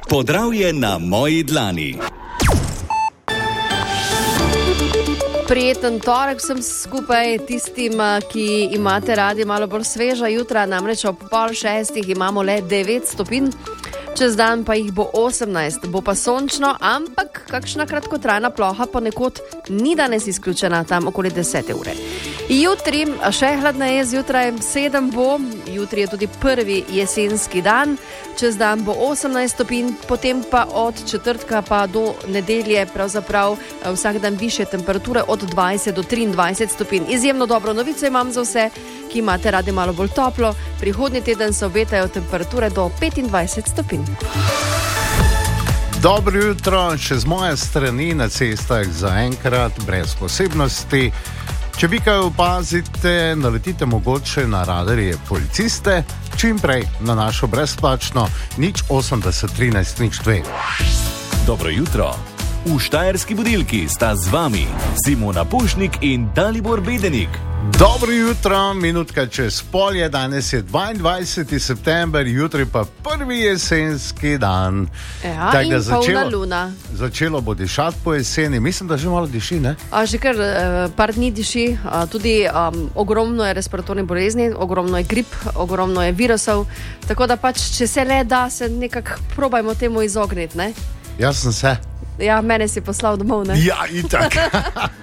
Podravje na moji dlani. Prijeten torek vsem skupaj, tistim, ki imate radi malo bolj sveža jutra, namreč ob 5:30 imamo le 9 stopinj, čez dan pa jih bo 18, bo pa sončno, ampak kakšna kratkotrajna ploha ponekod ni danes izključena, tam okoli 10 ure. Jutri še hladneje zjutraj, 7 bo, jutri je tudi prvi jesenski dan, čez dan bo 18 stopinj, potem pa od četrtka pa do nedelje pravzaprav vsak dan višje temperature od 20 do 23 stopinj. Izjemno dobro novico imam za vse, ki imate radi malo bolj toplo. Prihodnji teden se obetajo temperature do 25 stopinj. Dobro jutro, še z moje strani na cestah zaenkrat brez posebnosti. Če vi kaj opazite, naletite mogoče na radarje policiste, čim prej na našo brezplačno 080 13 02. Dobro jutro. V Štajerski budilki sta z vami Simona Pušnik in Dalibor Bedenik. Dobro jutro, minutka čez pol je, danes je 22. september, jutri pa prvi jesenski dan. Ja, in polna luna. Začelo bo dišati po jeseni, mislim, da že malo diši, ne? Že kar par dni diši, tudi ogromno je respiratornih bolezni, ogromno je grip, ogromno je virusov, tako da pač, če se le da, se nekako probajmo temu izogniti, ne? Jaz sem se. Ja, mene si poslal domov, ne? Ja, itak.